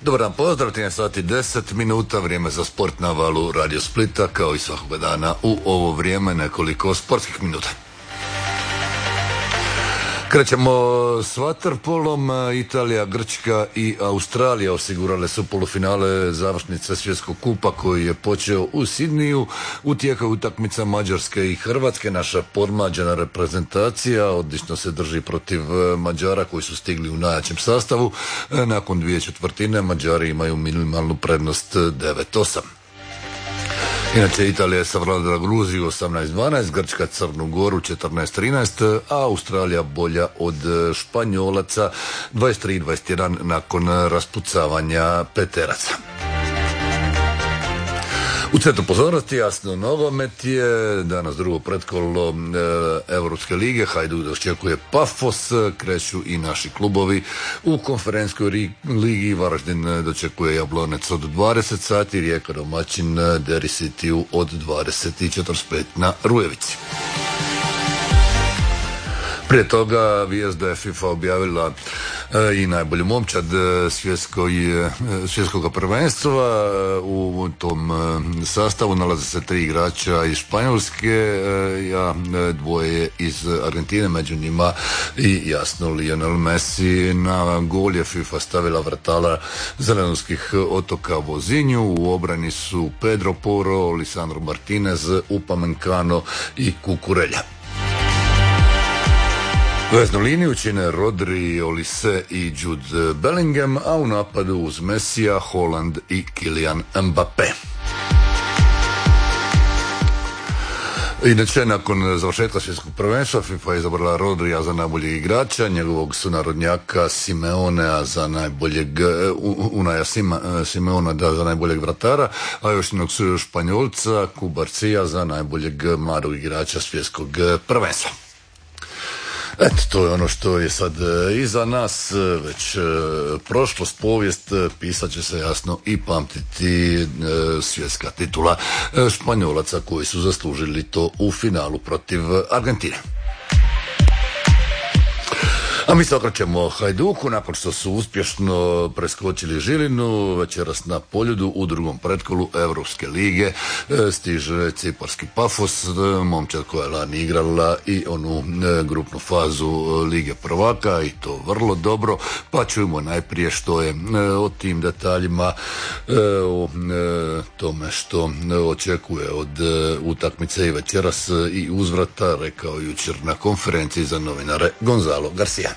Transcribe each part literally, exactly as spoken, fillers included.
Dobar dan, pozdrav, trinaest sati deset minuta, vrijeme za sport na valu Radio Splita, kao i svakoga dana u ovo vrijeme nekoliko sportskih minuta. Krećemo s vaterpolom. Italija, Grčka i Australija osigurale su polufinale završnice svjetskog kupa koji je počeo u Sidniju. U tijeku utakmica Mađarske i Hrvatske. Naša podmlađena reprezentacija odlično se drži protiv Mađara koji su stigli u najjačem sastavu. Nakon dvije četvrtine Mađari imaju minimalnu prednost devet osam. Inače, Italija je savladala Gruziju osamnaest dvanaest, Grčka Crnu Goru četrnaest trinaest, a Australija bolja od Španjolaca dvadeset tri dvadeset jedan nakon raspucavanja peteraca. U centru pozornosti jasno nogomet je danas drugo pretkolo e, Europske lige. Hajduk očekuje Pafos, kreću i naši klubovi. U konferencijskoj ligi Varaždin dočekuje Jablonec od dvadeset sati, Rijeka domaćin Deri Cityu od dvadeset četrdeset pet na Rujevici. Prije toga vijest da je FIFA objavila e, i najbolju momčad svjetskog, svjetskog prvenstva. U tom e, sastavu nalaze se tri igrača iz Španjolske, e, a dvoje iz Argentine, među njima i jasno Lionel Messi. Na gol je FIFA stavila vrtala Zelenorskih otoka Vozinju. U obrani su Pedro Porro, Lisandro Martinez, Upamecano i Cucurella. Veznu liniju čine Rodri, Olise i Jude Bellingham, a u napadu uz Messija, Haaland i Kylian Mbappé. Inače, nakon završetka svjetskog prvenstva FIFA je izabrala Rodrija za najboljeg igrača, njegovog sunarodnjaka Simeonea za najboljeg, Unaja Simeona da za najboljeg vratara, a još jednog su Španjolca Kubarcija za najboljeg mladog igrača svjetskog prvenstva. Eto, to je ono što je sad iza nas, već prošlost, povijest, pisat će se jasno i pamtiti svjetska titula Španjolaca koji su zaslužili to u finalu protiv Argentine. A mi se okrećemo Hajduku nakon što su uspješno preskočili Žilinu. Večeras na Poljudu u drugom pretkolu Europske lige stiže ciparski Pafos, momčad koja je lani igrala i onu grupnu fazu Lige prvaka i to vrlo dobro. Pa čujemo najprije što je o tim detaljima, o tome što očekuje od utakmice i večeras i uzvrata rekao jučer na konferenciji za novinare Gonzalo Garcia.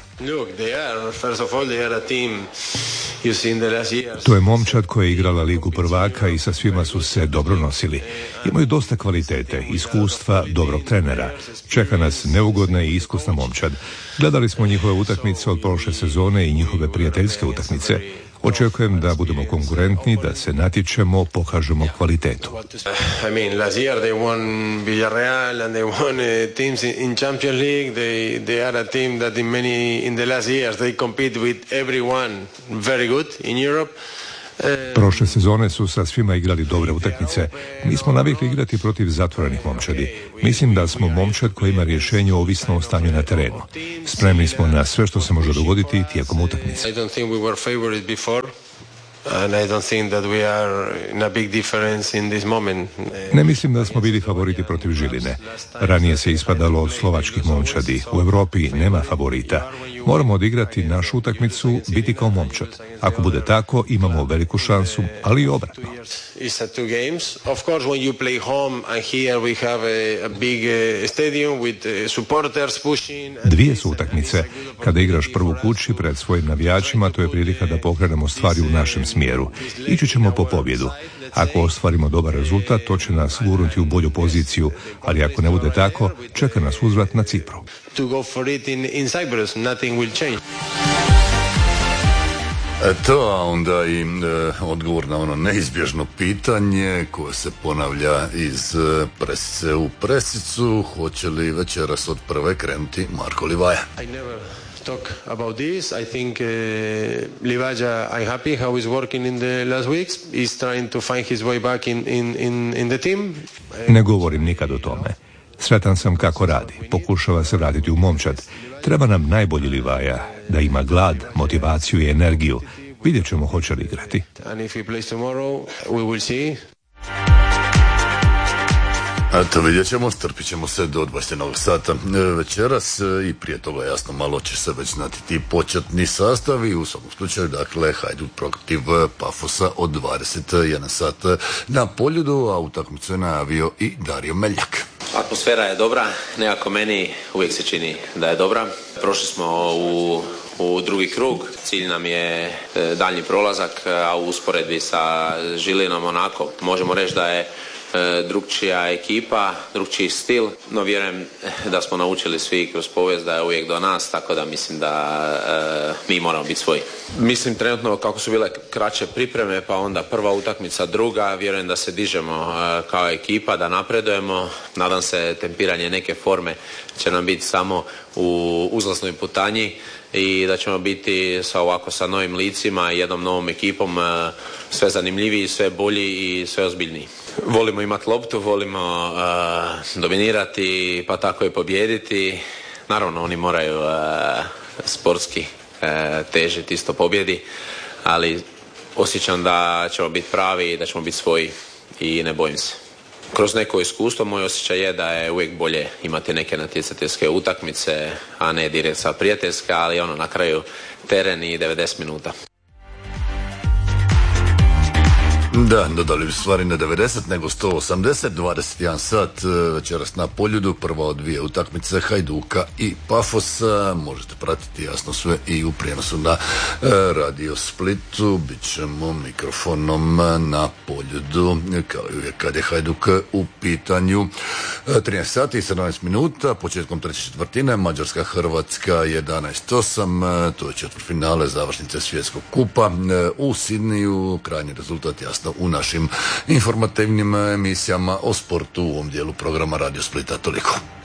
To je momčad koja je igrala Ligu prvaka i sa svima su se dobro nosili. Imaju dosta kvalitete, iskustva, dobrog trenera. Čeka nas neugodna i iskusna momčad. Gledali smo njihove utakmice od prošle sezone i njihove prijateljske utakmice. Očekujem da budemo konkurentni, da se natječemo, pokažemo kvalitetu. I mean, last year they won Villarreal and they won uh, teams in, in Champions League. They they are a team that in many in the last years they compete with everyone very good in Europe. Prošle sezone su sa svima igrali dobre utakmice. Mi smo navikli igrati protiv zatvorenih momčadi. Mislim da smo momčad koji ima rješenje ovisno o stanju na terenu. Spremni smo na sve što se može dogoditi tijekom utakmice. I don't think we were favored before. And I don't think that we are in a big difference in this moment. Ne mislim da smo bili favoriti protiv Žiline. Ranije se ispadalo od slovačkih momčadi. U Europi nema favorita. Moramo odigrati našu utakmicu, biti kao momčad. Ako bude tako, imamo veliku šansu, ali i obratno. Dvije su utakmice. Kada igraš prvu kući pred svojim navijačima, to je prilika da pokrenemo stvari u našem smjeru. Ići ćemo po pobjedu. Ako ostvarimo dobar rezultat, to će nas gurnuti u bolju poziciju, ali ako ne bude tako, čeka nas uzvrat na Cipru. To go for it in, in Cyprus, nothing will change. Eto, a onda i e, odgovor na ono neizbježno pitanje koje se ponavlja iz e, presice u presicu. Hoće li večeras od prve krenuti Marko Livaja? I never talk about this. I think uh, Livaja, I'm happy how he's working in the last weeks. He's trying to find his way back in, in, in, in the team. Ne govorim nikad o tome. Sretan sam kako radi. Pokušava se vratiti u momčad. Treba nam najbolji Livaja, da ima glad, motivaciju i energiju. Vidjet ćemo hoće li igrati. And if he plays tomorrow, we will see. Eto, vidjet ćemo, strpit ćemo se do dvadeset jednog sata večeras i prije toga jasno malo će se već znati ti početni sastavi. U svakom slučaju, dakle, Hajduk protiv Pafosa od dvadeset jedan sat na Poljudu, a utakmicu je najavio i Dario Meljak. Atmosfera je dobra, nekako meni uvijek se čini da je dobra. Prošli smo u, u drugi krug, cilj nam je daljnji prolazak, a u usporedbi sa Žilinom onako možemo reći da je drugčija ekipa, drugčiji stil, no vjerujem da smo naučili svi kroz povijest da je uvijek do nas, tako da mislim da e, mi moramo biti svoji. Mislim trenutno kako su bile kraće pripreme, pa onda prva utakmica, druga, vjerujem da se dižemo e, kao ekipa, da napredujemo. Nadam se tempiranje neke forme će nam biti samo u uzlasnoj putanji i da ćemo biti sa ovako sa novim licima i jednom novom ekipom e, sve zanimljiviji, sve bolji i sve ozbiljniji. Volimo imati loptu, volimo uh, dominirati, pa tako i pobijediti. Naravno, oni moraju uh, sportski uh, težiti isto pobjedi, ali osjećam da ćemo biti pravi i da ćemo biti svoji i ne bojim se. Kroz neko iskustvo moj osjećaj je da je uvijek bolje imati neke natjecateljske utakmice, a ne direkt sa prijateljska, ali ono na kraju teren i devedeset minuta. Da, dodali bi stvari na devedeset nego sto osamdeset, dvadeset jedan sat večeras na Poljudu, prva od dvije utakmice Hajduka i Pafosa. Možete pratiti jasno sve i u prijenosu na Radio Splitu. Bićemo mikrofonom na Poljudu, kao i uvijek kad je Hajduk u pitanju. trinaest sati i sedamnaest minuta, početkom treće četvrtine, Mađarska Hrvatska jedanaest osam, to je četvrtfinale završnice svjetskog kupa u Sidniju. Krajnji rezultat jasno u našim informativnim emisijama o sportu u ovom dijelu programa Radio Splita. Toliko.